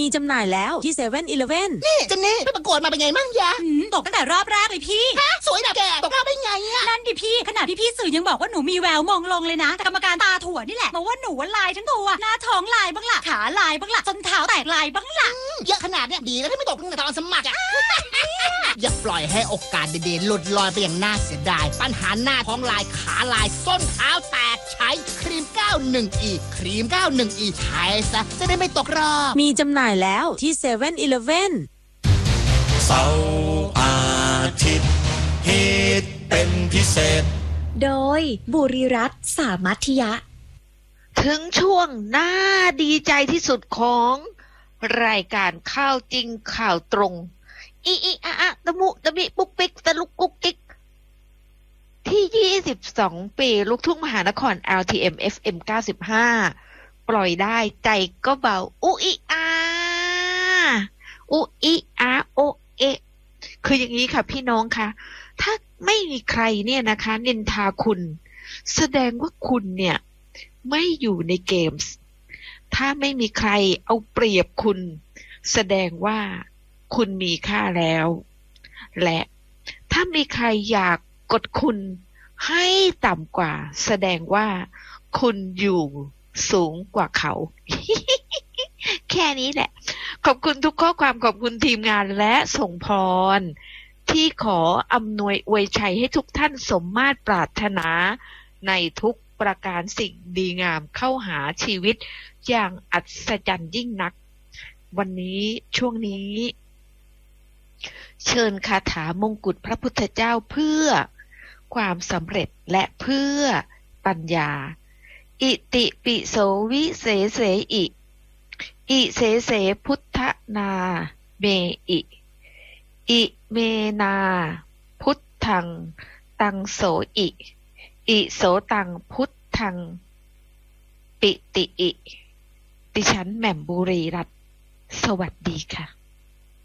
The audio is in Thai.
จำหน่ายแล้วที่7-Eleven นี่เจนนี่ไปประกวดมาเป็นไงมั่งยะตกตั้งแต่รอบแรกเลยพี่ฮะสวยแบบแกตกรอบได้ไงอะนั่นดิพี่ขนาดพี่สื่อยังบอกว่าหนูมีแววมองลงเลยนะแต่กรรมการตาถั่วนี่แหละบอกว่าหนูลายทั้งตัวหน้าท้องลายบ้างล่ะขาลายบ้างล่ะจนเท้าแตกลายบ้างล่ะเยอะขนาดเนี้ยดีแล้วที่ไม่ตกตั้งแต่ตอนสมัครอะอย่าปล่อยให้โอกาสดีๆหลุดลอยไปอย่างน่าเสียดายปัญหาหน้าท้องลายขาลายส้นเท้าแตกใช้ครีม 91E ครีม 91E ใช้ซะจะได้ไม่ตกรอบมีจำหน่ายแล้วที่7-Eleven เสาร์อาทิตย์ฮิตเป็นพิเศษโดยบุรีรัตน์สามัธยะถึงช่วงน่าดีใจที่สุดของรายการข่าวจริงข่าวตรงอีอะตะมุตะมิปุ๊กปิ๊กตะลุกกุ๊กกิ๊กที่22ปีลูกทุ่งมหานคร LTM FM 95ปล่อยได้ใจก็เบาอุอิอาอุอิอาโอเอคืออย่างนี้ค่ะพี่น้องคะถ้าไม่มีใครเนี่ยนะคะนินทาคุณแสดงว่าคุณเนี่ยไม่อยู่ในเกมส์ถ้าไม่มีใครเอาเปรียบคุณแสดงว่าคุณมีค่าแล้วและถ้ามีใครอยากกดคุณให้ต่ำกว่าแสดงว่าคุณอยู่สูงกว่าเขา แค่นี้แหละขอบคุณทุกข้อความขอบคุณทีมงานและส่งพรที่ขออำนวยอวยชัยให้ทุกท่านสมมาตรปรารถนาในทุกประการสิ่งดีงามเข้าหาชีวิตอย่างอัศจรรย์ยิ่งนักวันนี้ช่วงนี้เชิญคาถามงกุฎพระพุทธเจ้าเพื่อความสำเร็จและเพื่อปัญญาอิติปิโสวิเศเสอิอิเสเสพุทธนาเมอิเมนาพุทธังตังโสอิโสตังพุทธังปิติอิดิฉันแหม่มบุรีรัตน์สวัสดีค่ะ